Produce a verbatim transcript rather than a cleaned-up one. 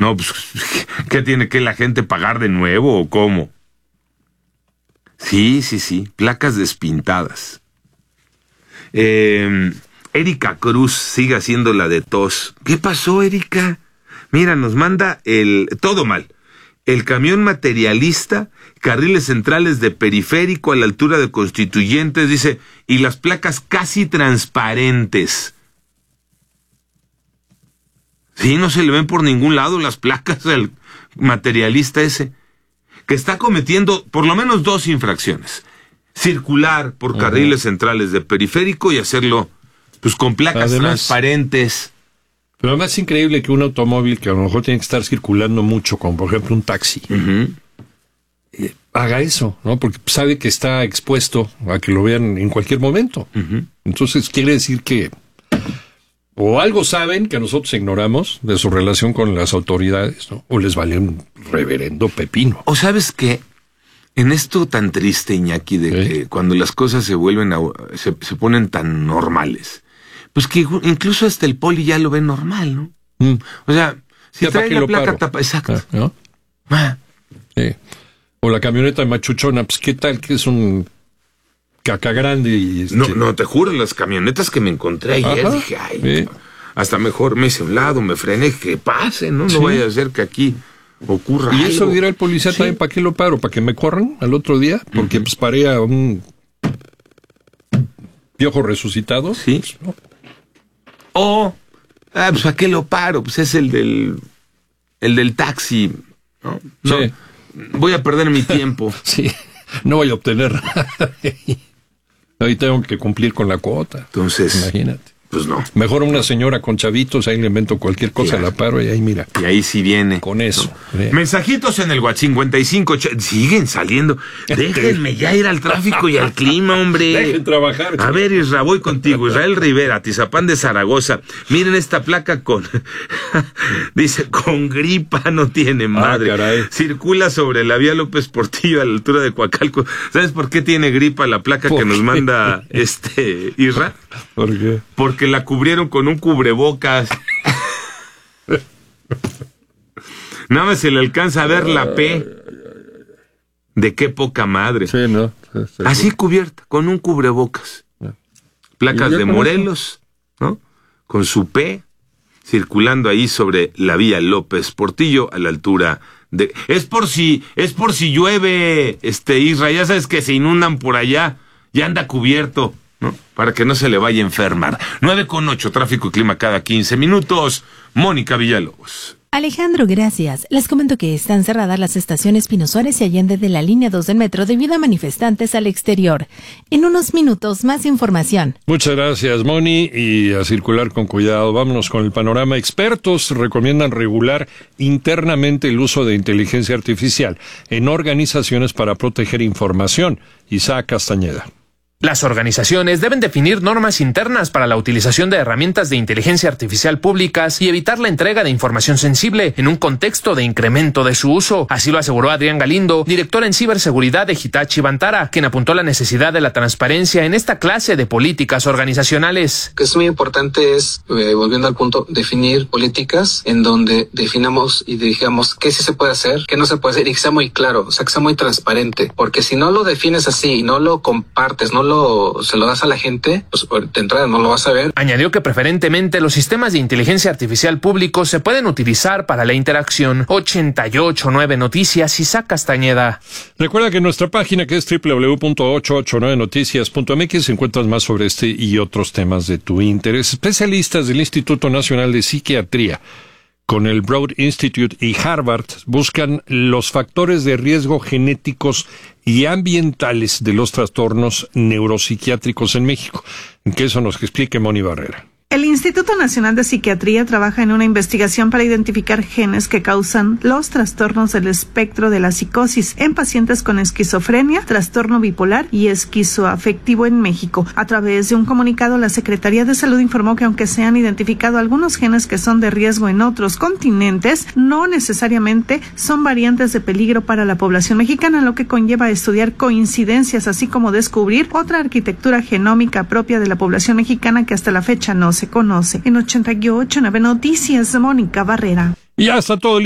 No, pues, ¿qué tiene que la gente pagar de nuevo o cómo? Sí, sí, sí, placas despintadas. Eh, Erika Cruz sigue haciendo la de tos. ¿Qué pasó, Erika? Mira, nos manda el... todo mal. El camión materialista, carriles centrales de Periférico a la altura de Constituyentes, dice, y las placas casi transparentes. Sí, no se le ven por ningún lado las placas al materialista ese, que está cometiendo por lo menos dos infracciones. Circular por uh-huh. carriles centrales de Periférico y hacerlo pues con placas además, transparentes. Pero además es increíble que un automóvil que a lo mejor tiene que estar circulando mucho, como por ejemplo un taxi, uh-huh. eh, haga eso, ¿no? Porque sabe que está expuesto a que lo vean en cualquier momento. Uh-huh. Entonces quiere decir que o algo saben que nosotros ignoramos de su relación con las autoridades, ¿no? O les vale un reverendo pepino. O sabes qué, en esto tan triste, Iñaki, de ¿Eh? que cuando las cosas se vuelven a, se, se ponen tan normales, pues que incluso hasta el poli ya lo ve normal, ¿no? Mm. O sea, si ya trae la placa tapa, exacto. Ah, ¿no? Ah. Sí. O la camioneta machuchona, pues qué tal que es un caca grande y este... No, no, te juro, las camionetas que me encontré ayer, Ajá, dije, ay, sí. hasta mejor me hice a un lado, me frené, que pase, ¿no? No sí. vaya a ser que aquí ocurra y algo. Eso dirá el policía sí. también, ¿para qué lo paro? ¿Para que me corran al otro día? Porque uh-huh. pues paré a un piojo resucitado. Sí. Pues, no. O, ah, pues ¿a qué lo paro? Pues es el del, el del taxi, ¿no? no sí. Voy a perder mi tiempo. Sí, no voy a obtener nada. Ahí tengo que cumplir con la cuota. Entonces, imagínate. Pues no. Mejor una señora con chavitos, ahí le invento cualquier cosa, claro. la paro y ahí mira. Y ahí sí viene. Con eso. ¿No? ¿Eh? Mensajitos en el WhatsApp cincuenta y cinco. Siguen saliendo. Déjenme ya ir al tráfico y al clima, hombre. Dejen trabajar. A ver, Isra, voy contigo. Israel Rivera, Tizapán de Zaragoza. Miren esta placa con... dice, con gripa no tiene madre. Ah, caray. Circula sobre la vía López Portillo a la altura de Coacalco. ¿Sabes por qué tiene gripa la placa que nos manda este Isra? ¿Por qué? Porque la cubrieron con un cubrebocas. Nada más se le alcanza a ver la P. De qué poca madre. Sí, ¿no? Sí, sí, Así cubierta, con un cubrebocas. Placas de Morelos, ¿no? Con su P, circulando ahí sobre la vía López Portillo a la altura de... Es por si, es por si llueve, este Isra, ya sabes que se inundan por allá, ya anda cubierto, ¿no? Para que no se le vaya a enfermar. nueve con ocho, tráfico y clima cada quince minutos. Mónica Villalobos. Alejandro, gracias. Les comento que están cerradas las estaciones Pino Suárez y Allende de la línea dos del metro debido a manifestantes al exterior. En unos minutos, más información. Muchas gracias, Moni, y a circular con cuidado. Vámonos con el panorama. Expertos recomiendan regular internamente el uso de inteligencia artificial en organizaciones para proteger información. Isaac Castañeda. Las organizaciones deben definir normas internas para la utilización de herramientas de inteligencia artificial públicas y evitar la entrega de información sensible en un contexto de incremento de su uso. Así lo aseguró Adrián Galindo, director en ciberseguridad de Hitachi Vantara, quien apuntó la necesidad de la transparencia en esta clase de políticas organizacionales. Que es muy importante es, eh, volviendo al punto, definir políticas en donde definamos y digamos qué sí se puede hacer, qué no se puede hacer y que sea muy claro, o sea, que sea muy transparente. Porque si no lo defines así y no lo compartes, no Lo, se lo das a la gente, pues de entrada no lo vas a ver. Añadió que preferentemente los sistemas de inteligencia artificial públicos se pueden utilizar para la interacción. ochenta y ocho punto nueve Noticias, Isaac Castañeda. Recuerda que en nuestra página, que es doble u doble u doble u punto ochocientos ochenta y nueve noticias punto m x, encuentras más sobre este y otros temas de tu interés. Especialistas del Instituto Nacional de Psiquiatría con el Broad Institute y Harvard buscan los factores de riesgo genéticos y ambientales de los trastornos neuropsiquiátricos en México. Que eso nos explique Moni Barrera. El Instituto Nacional de Psiquiatría trabaja en una investigación para identificar genes que causan los trastornos del espectro de la psicosis en pacientes con esquizofrenia, trastorno bipolar y esquizoafectivo en México. A través de un comunicado, la Secretaría de Salud informó que aunque se han identificado algunos genes que son de riesgo en otros continentes, no necesariamente son variantes de peligro para la población mexicana, lo que conlleva a estudiar coincidencias, así como descubrir otra arquitectura genómica propia de la población mexicana que hasta la fecha no se conoce. En ochenta y ocho punto nueve Noticias, Mónica Barrera. Y ya está todo